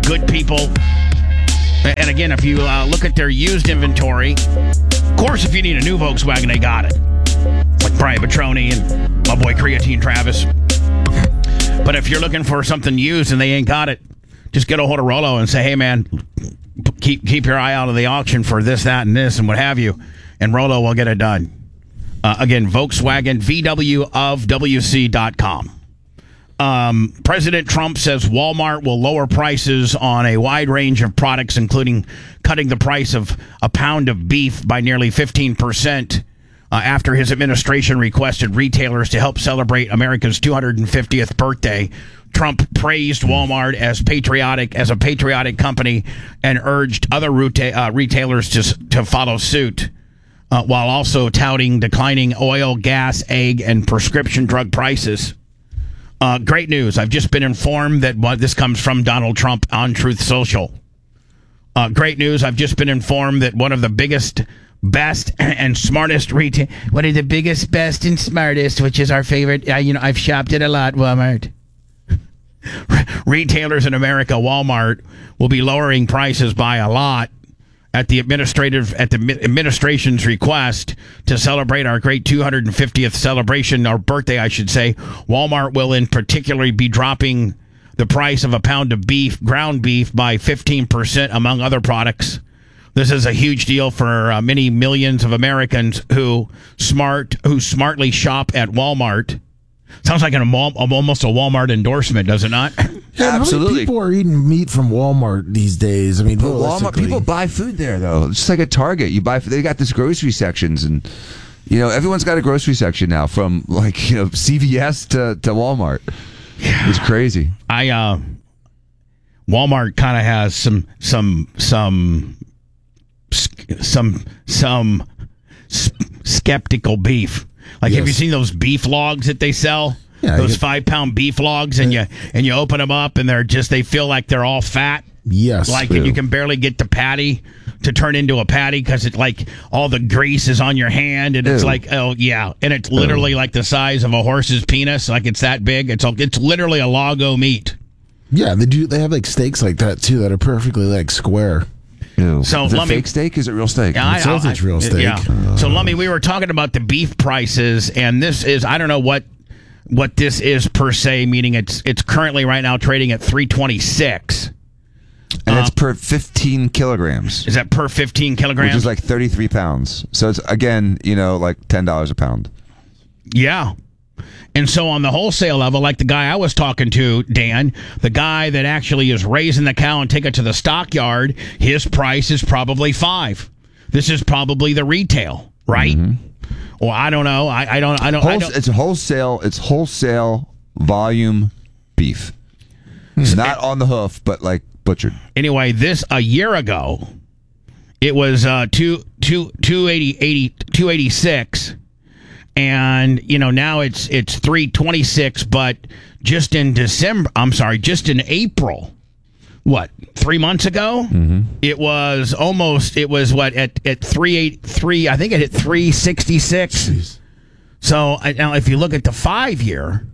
good people. And again, if you look at their used inventory, of course, if you need a new Volkswagen, they got it. Like Brian Petroni and my boy Creatine Travis. But if you're looking for something used and they ain't got it, just get a hold of Rollo and say, hey, man, keep your eye out of the auction for this, that, and this, and what have you. And Rollo will get it done. Again, Volkswagen, VWofWC.com. President Trump says Walmart will lower prices on a wide range of products, including cutting the price of a pound of beef by nearly 15%. After his administration requested retailers to help celebrate America's 250th birthday, Trump praised Walmart as a patriotic company and urged other retailers to follow suit, while also touting declining oil, gas, egg, and prescription drug prices. Great news. I've just been informed that this comes from Donald Trump on Truth Social. Great news. I've just been informed that one of the biggest, best, and smartest one of the biggest, best, and smartest, which is our favorite. I've shopped at a lot, Walmart. Retailers in America, Walmart, will be lowering prices by a lot at the administration's request to celebrate our great 250th celebration, or birthday, I should say. Walmart will in particular be dropping the price of a pound of beef, ground beef, by 15%, among other products. This is a huge deal for many millions of Americans who smartly shop at Walmart. Sounds like almost a Walmart endorsement, does it not? Yeah, absolutely. How many people are eating meat from Walmart these days? I mean, Walmart, people buy food there, though. It's just like a Target. They got this grocery sections, and everyone's got a grocery section now, from CVS to Walmart. Yeah. It's crazy. Walmart kind of has some skeptical beef. Like, yes. Have you seen those beef logs that they sell? Yeah, those 5-pound beef logs, and you open them up, and they feel like they're all fat. Yes, like, and you can barely get the patty to turn into a patty because it's like all the grease is on your hand, and it's like, oh yeah, and it's literally like the size of a horse's penis. Like, it's that big. It's literally a log o' meat. Yeah, they do. They have like steaks like that too that are perfectly like square. Ew. So, is it fake steak? Is it real steak? Yeah, it says it's real steak. Yeah. So, Lummy, we were talking about the beef prices, and this is, I don't know what this is per se, meaning it's currently right now trading at $3.26. And it's per 15 kilograms. Is that per 15 kilograms? Which is like 33 pounds. So it's, again, like $10 a pound. Yeah. And so on the wholesale level, like the guy I was talking to, Dan, the guy that actually is raising the cow and take it to the stockyard, his price is probably $5. This is probably the retail, right? Mm-hmm. Well, I don't know. I don't. It's wholesale. It's wholesale volume beef. Not on the hoof, but like butchered. Anyway, a year ago, it was $286. And now it's $3.26, but just in April, 3 months ago, it was at 383. I think it hit 366. Jeez. So now, if you look at the 5-year,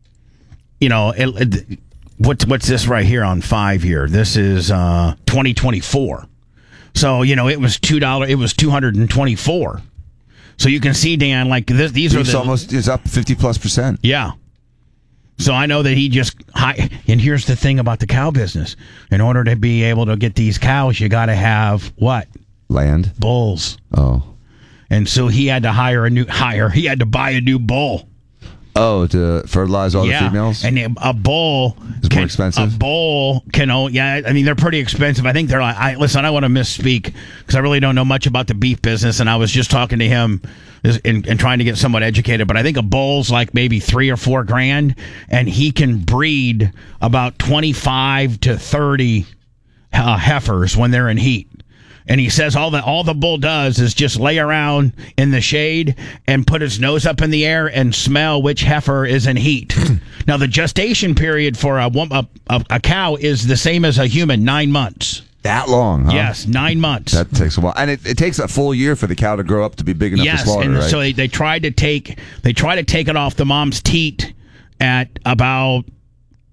what's this right here on 5-year? This is 2024. So it was $2. It was 224. So you can see, Dan, like these are it's up 50+%. Yeah. So I know that and here's the thing about the cow business. In order to be able to get these cows, you got to have what? Land. Bulls. Oh. And so he had to he had to buy a new bull. Oh, to fertilize all the females? And a bull is more expensive. A bull they're pretty expensive. I think they're like, I don't want to misspeak because I really don't know much about the beef business, and I was just talking to him and trying to get somewhat educated, but I think a bull's like maybe $3 or $4 grand, and he can breed about 25 to 30 heifers when they're in heat. And he says all the bull does is just lay around in the shade and put his nose up in the air and smell which heifer is in heat. Now, the gestation period for a cow is the same as a human, 9 months. That long, huh? Yes, 9 months. That takes a while, and it takes a full year for the cow to grow up to be big enough to slaughter. Yes, and right? so they try to take it off the mom's teat at about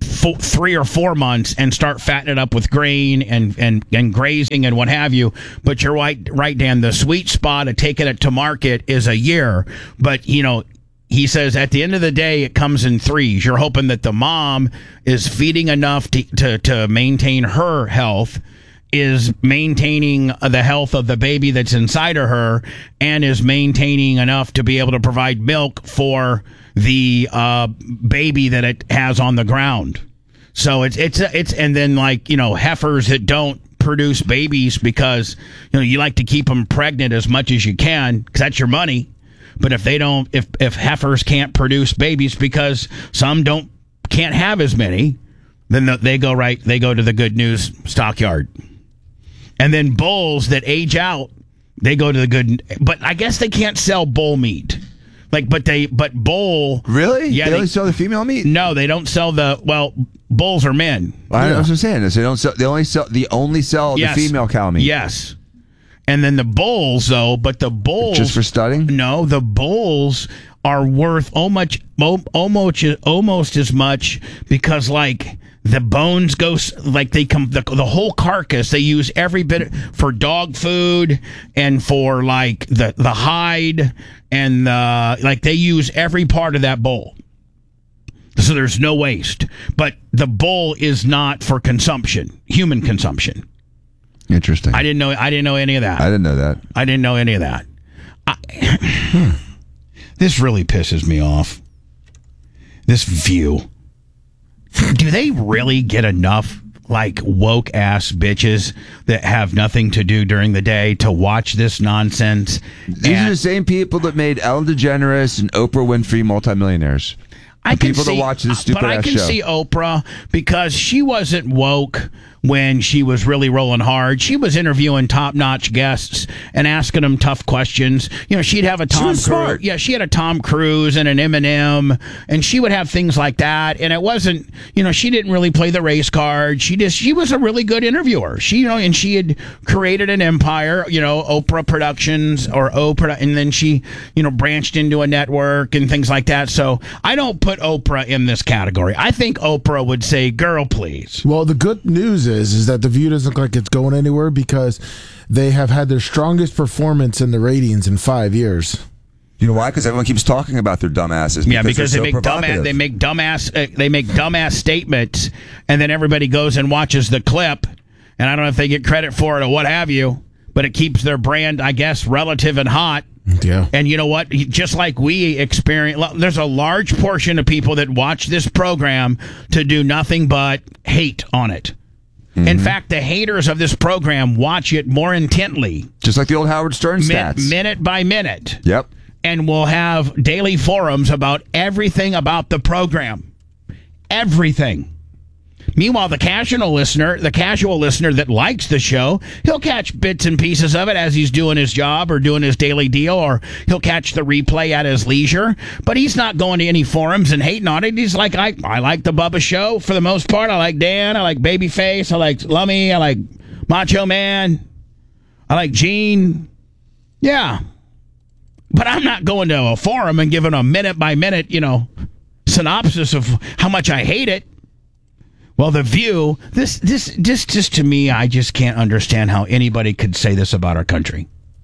3 or 4 months and start fattening it up with grain and grazing and what have you. But you're right, Dan. The sweet spot of taking it to market is a year. But, he says at the end of the day, it comes in threes. You're hoping that the mom is feeding enough to maintain her health, is maintaining the health of the baby that's inside of her, and is maintaining enough to be able to provide milk for the baby that it has on the ground. So it's and then heifers that don't produce babies because you like to keep them pregnant as much as you can because that's your money. But if they don't, if heifers can't produce babies because some can't have as many, then they go to the good news stockyard. And then bulls that age out, they go to the good. But I guess they can't sell bull meat. But bull. Really? Yeah, they only sell the female meat? No, they don't sell bulls are men. I was just saying this. They don't sell. They only sell the female cow meat. Yes. And then the bulls, the bulls... Just for studding? No, the bulls are worth almost as much because, the bones go... The whole carcass, they use every bit for dog food and for, the hide and, they use every part of that bull. So there's no waste. But the bull is not for consumption, human consumption. Interesting. I didn't know any of that. I didn't know that. I didn't know any of that. This really pisses me off. This View. Do they really get enough woke ass bitches that have nothing to do during the day to watch this nonsense? These are the same people that made Ellen DeGeneres and Oprah Winfrey multimillionaires. People that watch this stupid ass show. But I can see Oprah because she wasn't woke when she was really rolling hard. She was interviewing top-notch guests and asking them tough questions. She'd have a Tom Cruise. Yeah, she had a Tom Cruise and an Eminem, and she would have things like that. And it wasn't, she didn't really play the race card. She was a really good interviewer. And she had created an empire, Oprah Productions or Oprah, and then she, branched into a network and things like that. So I don't put Oprah in this category. I think Oprah would say, "Girl, please." Well, the good news is that The View doesn't look like it's going anywhere because they have had their strongest performance in the ratings in 5 years. You know why? Because everyone keeps talking about their dumbasses. Yeah, because they make dumbass statements, and then everybody goes and watches the clip. And I don't know if they get credit for it or what have you, but it keeps their brand, I guess, relative and hot. Yeah. And you know what? Just like we experience, there's a large portion of people that watch this program to do nothing but hate on it. Mm-hmm. In fact, the haters of this program watch it more intently. Just like the old Howard Stern stats. Minute by minute. Yep. And we'll have daily forums about everything about the program. Everything. Meanwhile, the casual listener that likes the show, he'll catch bits and pieces of it as he's doing his job or doing his daily deal, or he'll catch the replay at his leisure. But he's not going to any forums and hating on it. He's like, I like the Bubba Show for the most part. I like Dan. I like Babyface. I like Lummy. I like Macho Man. I like Gene. Yeah. But I'm not going to a forum and giving a minute-by-minute, synopsis of how much I hate it. Well, The View, this just to me, I just can't understand how anybody could say this about our country.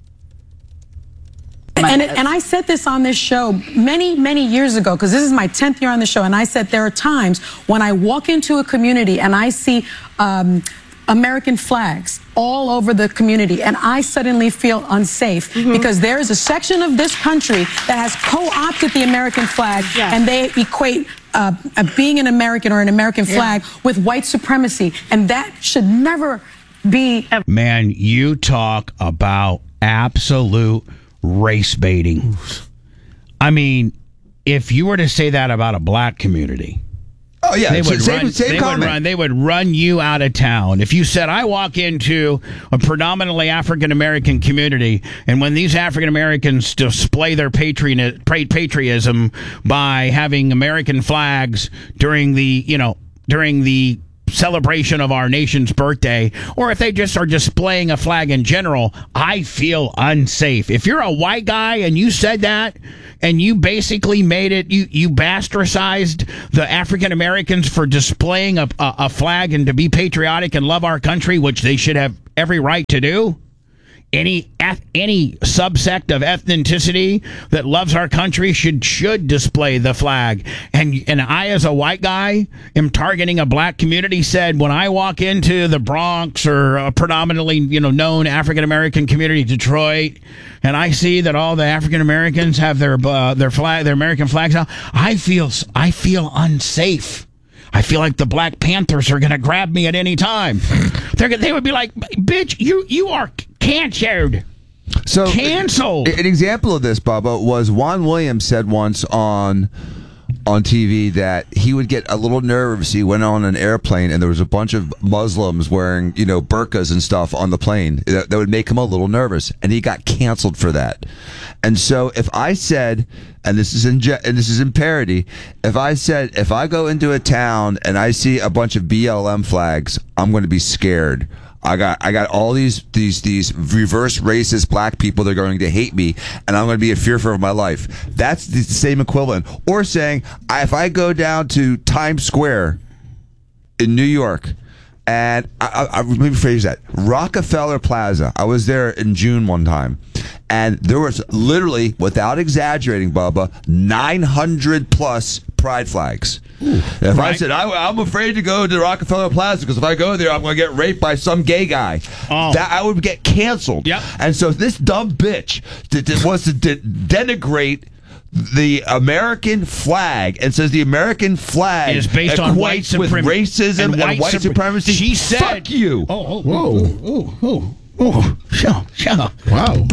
And I said this on this show many, many years ago, because this is my 10th year on the show, and I said there are times when I walk into a community and I see American flags all over the community, and I suddenly feel unsafe because there is a section of this country that has co-opted the American flag, and they equate being an American or an American flag with white supremacy, and that should never be. Man, you talk about absolute race baiting. I mean, if you were to say that about a black community, oh yeah, they would run you out of town. If you said, I walk into a predominantly African American community, and when these African Americans display their patriotism by having American flags during the celebration of our nation's birthday, or if they just are displaying a flag in general, I feel unsafe. If you're a white guy and you said that, and you basically made it, you bastardized the African Americans for displaying a flag and to be patriotic and love our country, which they should have every right to do. Any subsect of ethnicity that loves our country should display the flag. And I, as a white guy, am targeting a black community. Said when I walk into the Bronx or a predominantly known African American community, Detroit, and I see that all the African Americans have their American flags out, I feel unsafe. I feel like the Black Panthers are going to grab me at any time. They would be like, "Bitch, you are canceled." So canceled. An example of this, Bubba, was Juan Williams said once on TV that he would get a little nervous. He went on an airplane and there was a bunch of Muslims wearing, burqas and stuff on the plane that would make him a little nervous, and he got canceled for that. And so if I said, and this is in parody, if I said, if I go into a town and I see a bunch of BLM flags, I'm going to be scared. I got all these reverse racist black people that are going to hate me, and I'm going to be fearful of my life. That's the same equivalent. Or saying, if I go down to Times Square in New York, and let me rephrase that, Rockefeller Plaza. I was there in June one time, and there was literally, without exaggerating, Bubba, 900 plus pride flags. If I said, I'm afraid to go to Rockefeller Plaza because if I go there, I'm going to get raped by some gay guy, that I would get canceled. Yep. And so this dumb bitch wants to denigrate the American flag and says the American flag is based on white supremacy, with racism and white supremacy. She said, "Fuck you." Whoa. Show. Wow.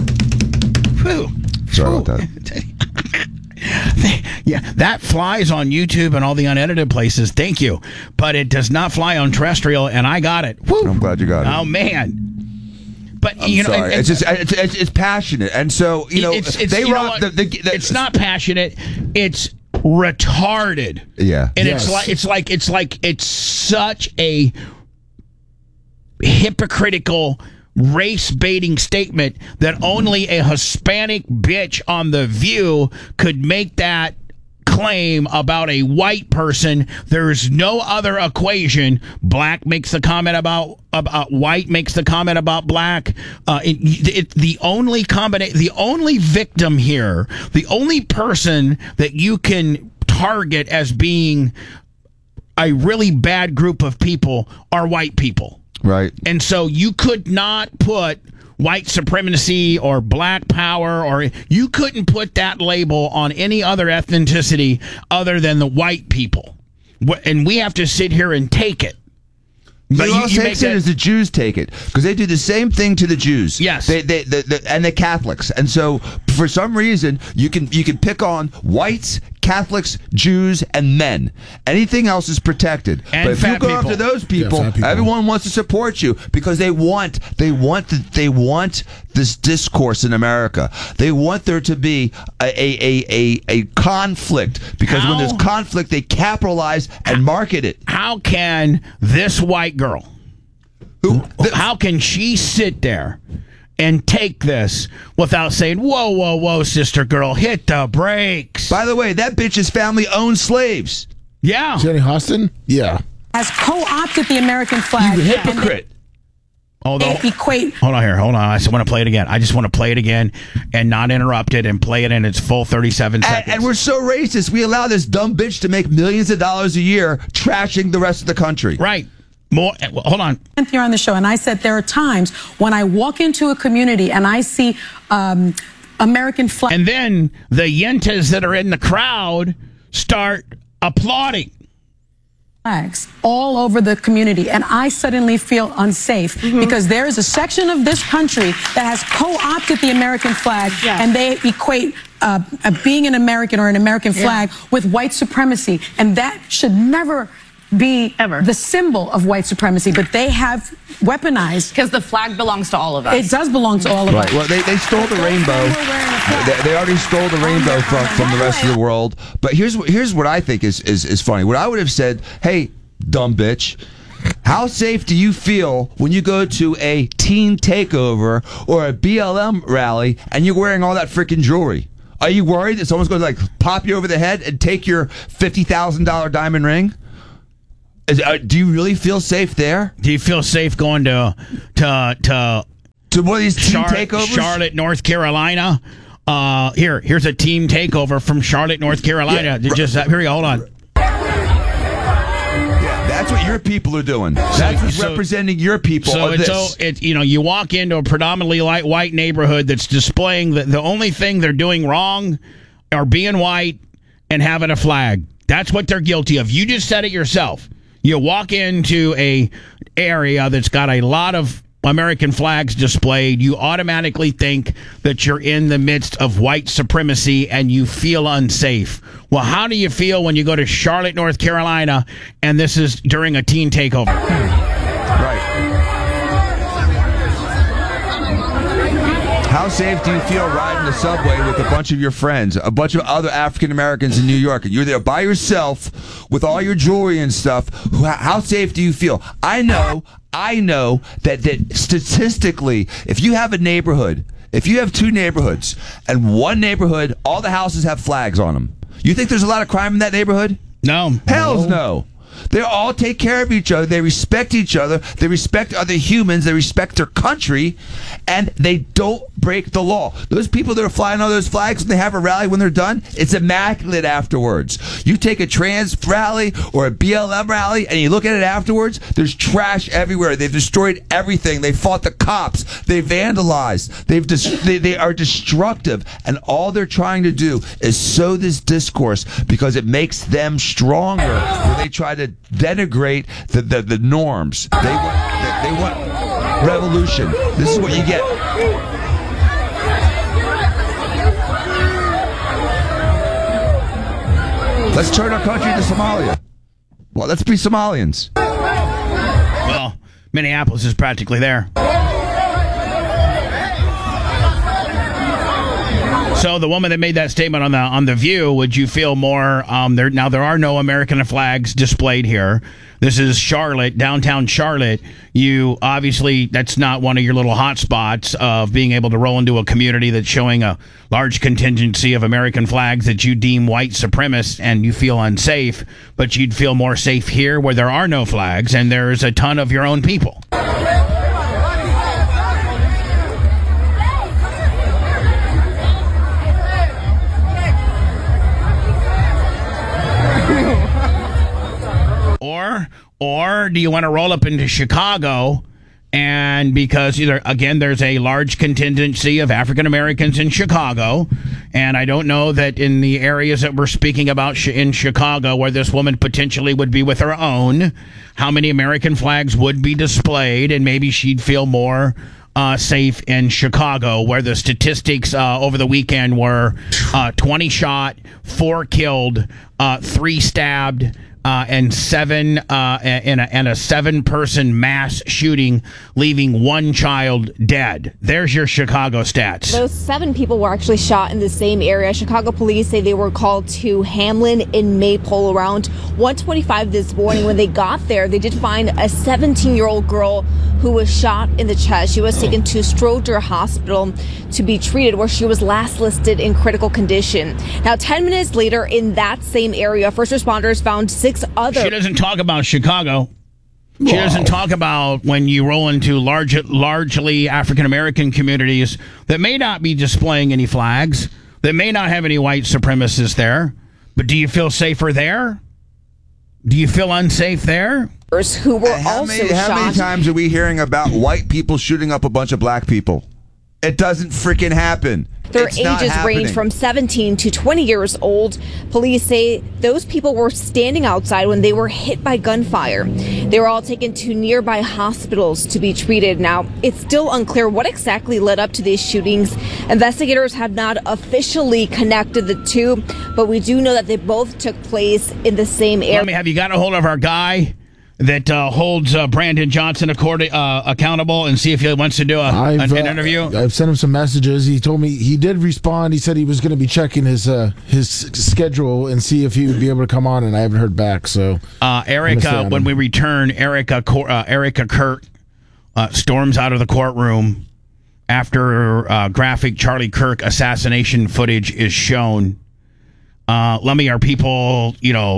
Sorry about that. Yeah, that flies on YouTube and all the unedited places. Thank you, but it does not fly on terrestrial, and I got it. Woo. I'm glad you got it. Oh man. But sorry. It's passionate, and so it's not passionate. It's retarded. Yeah, and yes. it's such a hypocritical, race-baiting statement that only a Hispanic bitch on The View could make that claim about a white person. There's no other equation. Black makes the comment about white, makes the comment about black. The only victim here, the only person that you can target as being a really bad group of people are white people. Right. And so you could not put white supremacy or black power, or you couldn't put that label on any other ethnicity other than the white people. And we have to sit here and take it. But you takes it as the Jews take it, because they do the same thing to the Jews. Yes, and the Catholics. And so, for some reason, you can pick on whites, Catholics, Jews, and men. Anything else is protected. And but if you go after those people, everyone wants to support you because they want this discourse in America. They want there to be a conflict, because when there's conflict, they capitalize and market it. How can this white girl, how can she sit there and take this without saying, whoa, sister girl, hit the brakes? By the way, that bitch's family owns slaves. Yeah. Jenny Austin? Yeah. Has co-opted the American flag. You hypocrite. Hold on here. I just want to play it again. I just want to play it again and not interrupt it and play it in its full 37 seconds. And we're so racist. We allow this dumb bitch to make millions of dollars a year trashing the rest of the country. Right. More. Hold on. You're on the show, and I said there are times when I walk into a community and I see American flag. And then the yentas that are in the crowd start applauding. Flags all over the community, and I suddenly feel unsafe because there is a section of this country that has co-opted the American flag, and they equate being an American or an American flag with white supremacy, and that should never be the symbol of white supremacy, but they have weaponized. Because the flag belongs to all of us. It does belong to all of us. Well, they stole the rainbow. They already stole the rainbow from the rest of the world. But here's what I think is funny. What I would have said, hey, dumb bitch, How safe do you feel when you go to a teen takeover or a BLM rally and you're wearing all that freaking jewelry? Are you worried that someone's going to like pop you over the head and take your $50,000 diamond ring? Do you really feel safe there? Do you feel safe going to one of these teen takeovers? Charlotte, North Carolina? Here's a team takeover from Charlotte, North Carolina. Yeah. Here you go, hold on. That's what your people are doing. That's what's representing your people. You walk into a predominantly white neighborhood that's displaying the only thing they're doing wrong are being white and having a flag. That's what they're guilty of. You just said it yourself. You walk into a area that's got a lot of American flags displayed, you automatically think that you're in the midst of white supremacy and you feel unsafe. Well, how do you feel when you go to Charlotte, North Carolina, and this is during a teen takeover? Right. How safe do you feel riding the subway with a bunch of your friends, a bunch of other African Americans in New York, and you're there by yourself with all your jewelry and stuff? How safe do you feel? I know that statistically, if you have a neighborhood, if you have two neighborhoods, and one neighborhood, all the houses have flags on them, you think there's a lot of crime in that neighborhood? No. Hells no. They all take care of each other. They respect each other. They respect other humans. They respect their country. And they don't break the law. Those people that are flying all those flags when they have a rally, when they're done, it's immaculate afterwards. You take a trans rally or a BLM rally and you look at it afterwards, there's trash everywhere. They've destroyed everything. They fought the cops. They vandalized. They are destructive. And all they're trying to do is sow this discourse because it makes them stronger. Where they try to denigrate the norms. They want revolution. This is what you get. Let's turn our country to Somalia. Well, let's be Somalians. Well, Minneapolis is practically there. So the woman that made that statement on the View, would you feel more? There are no American flags displayed here. This is Charlotte, downtown Charlotte. You obviously, that's not one of your little hot spots of being able to roll into a community that's showing a large contingency of American flags that you deem white supremacists, and you feel unsafe. But you'd feel more safe here where there are no flags and there's a ton of your own people. Or do you want to roll up into Chicago, and because there's a large contingency of African Americans in Chicago, and I don't know that in the areas that we're speaking about in Chicago where this woman potentially would be with her own, how many American flags would be displayed, and maybe she'd feel more safe in Chicago, where the statistics over the weekend were 20 shot, 4 killed, 3 stabbed, and 7 in a 7-person mass shooting, leaving 1 child dead. There's your Chicago stats. Those 7 people were actually shot in the same area. Chicago police say they were called to Hamlin in Maypole around 1:25 this morning. When they got there, they did find a 17-year-old girl who was shot in the chest. She was taken to Stroger Hospital to be treated, where she was last listed in critical condition. Now, 10 minutes later in that same area, first responders found 6 other... She doesn't talk about Chicago. She doesn't talk about when you roll into largely African-American communities that may not be displaying any flags, that may not have any white supremacists there. But do you feel safer there? Do you feel unsafe there? Who were also shot. How many times are we hearing about white people shooting up a bunch of black people? It doesn't freaking happen. Their ages range from 17 to 20 years old. Police say those people were standing outside when they were hit by gunfire. They were all taken to nearby hospitals to be treated. Now, it's still unclear what exactly led up to these shootings. Investigators have not officially connected the two, but we do know that they both took place in the same area. Have you got a hold of our guy that holds Brandon Johnson accountable and see if he wants to do an interview? I've sent him some messages. He told me he did respond. He said he was going to be checking his schedule and see if he would be able to come on, and I haven't heard back. So, Erica, when we return, Erica Kirk storms out of the courtroom after graphic Charlie Kirk assassination footage is shown. Lummy, are people,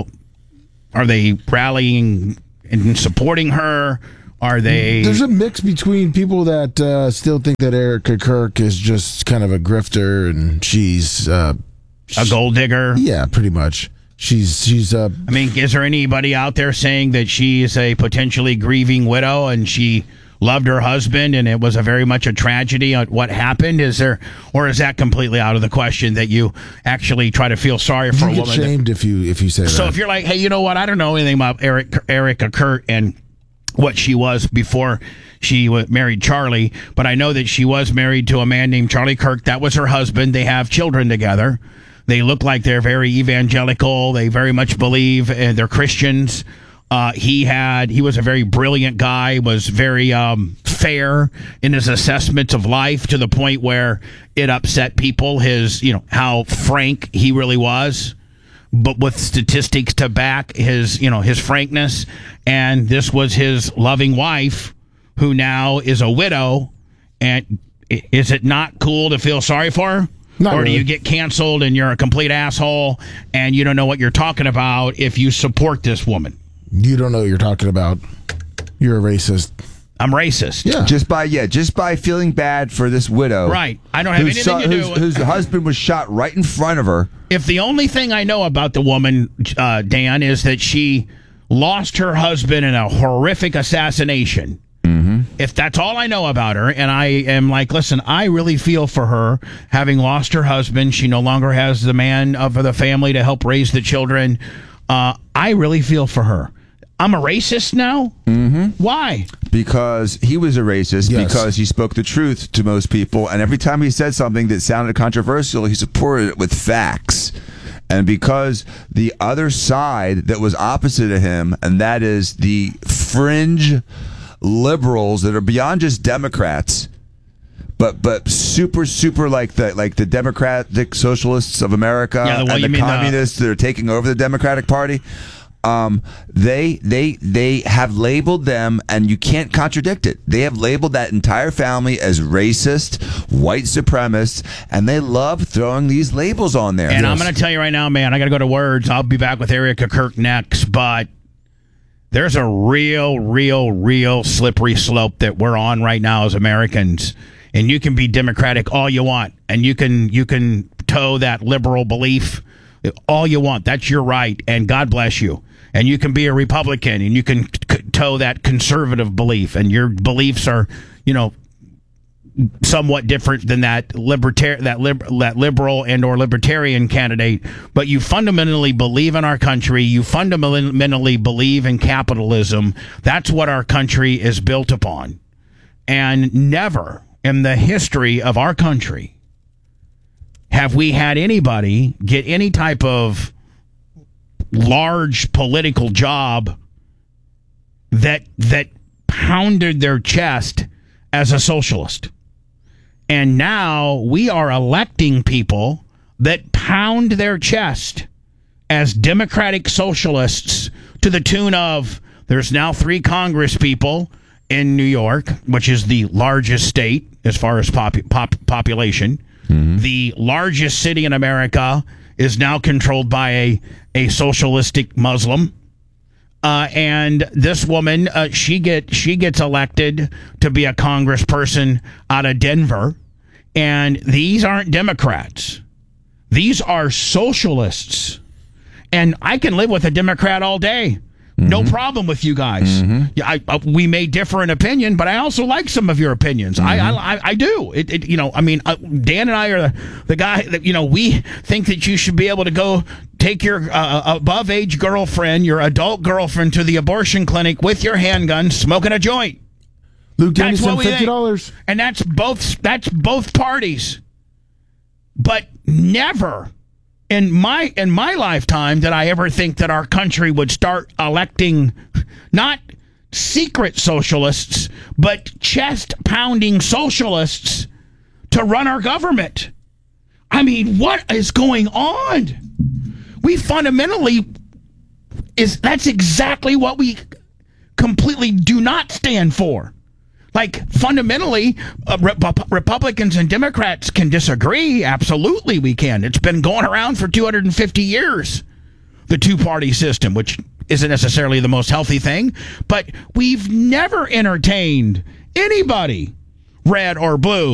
are they rallying and supporting her? Are they? There's a mix between people that still think that Erica Kirk is just kind of a grifter and she's a gold digger. Yeah, pretty much. She's. I mean, is there anybody out there saying that she is a potentially grieving widow and she loved her husband and it was very much a tragedy on what happened? Is there, or is that completely out of the question that you actually try to feel sorry for a woman? You get shamed if you say that. So if you're like, hey, you know what? I don't know anything about Erica Kirk and what she was before she married Charlie, but I know that she was married to a man named Charlie Kirk. That was her husband. They have children together. They look like they're very evangelical. They very much believe they're Christians. He was a very brilliant guy, was very fair in his assessments of life to the point where it upset people, how frank he really was, but with statistics to back his frankness. And this was his loving wife, who now is a widow. And is it not cool to feel sorry for her? Not or really. do you get canceled and you're a complete asshole and you don't know what you're talking about if you support this woman? You don't know what you're talking about. You're a racist. I'm racist. Yeah. Just by feeling bad for this widow. Right. I don't have anything to do with whose husband was shot right in front of her. If the only thing I know about the woman, Dan, is that she lost her husband in a horrific assassination. Mm-hmm. If that's all I know about her, and I am like, listen, I really feel for her having lost her husband. She no longer has the man of the family to help raise the children. I really feel for her. I'm a racist now? Mm-hmm. Why? Because he was a racist, yes. Because he spoke the truth to most people, and every time he said something that sounded controversial, he supported it with facts. And because the other side that was opposite of him, and that is the fringe liberals that are beyond just Democrats, but super like the Democratic Socialists of America and the communists that are taking over the Democratic Party. They have labeled them, and you can't contradict it. They have labeled that entire family as racist, white supremacists, and they love throwing these labels on there. And yes. I'm going to tell you right now, man, I got to go to words. I'll be back with Erica Kirk next, but there's a real slippery slope that we're on right now as Americans. And you can be Democratic all you want, and you can toe that liberal belief all you want. That's your right, and God bless you. And you can be a Republican, and you can toe that conservative belief, and your beliefs are, somewhat different than that liberal and or libertarian candidate. But you fundamentally believe in our country. You fundamentally believe in capitalism. That's what our country is built upon. And never in the history of our country have we had anybody get any type of large political job that pounded their chest as a socialist. And now we are electing people that pound their chest as democratic socialists to the tune of, there's now 3 Congress people in New York, which is the largest state as far as population. Mm-hmm. The largest city in America is now controlled by a socialistic Muslim. And this woman, she gets elected to be a congressperson out of Denver. And these aren't Democrats. These are socialists. And I can live with a Democrat all day. Mm-hmm. No problem with you guys. Mm-hmm. Yeah, we may differ in opinion, but I also like some of your opinions. Mm-hmm. I do. Dan and I are the guy that, we think that you should be able to go take your above age girlfriend, your adult girlfriend, to the abortion clinic with your handgun, smoking a joint. Luke gave me some $50. And that's both parties. But never in my lifetime did I ever think that our country would start electing not secret socialists, but chest-pounding socialists to run our government. I mean, what is going on? We fundamentally that's exactly what we completely do not stand for. Like, fundamentally, Republicans and Democrats can disagree. Absolutely, we can. It's been going around for 250 years, the two-party system, which isn't necessarily the most healthy thing. But we've never entertained anybody, red or blue,